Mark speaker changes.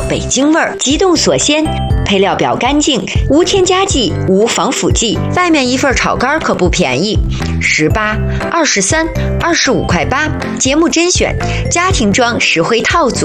Speaker 1: 北京味儿，急冻锁鲜，配料表干净，无添加剂，无防腐剂。外面一份炒肝可不便宜，18、23、25.8块。节目甄选，家庭装实惠套组。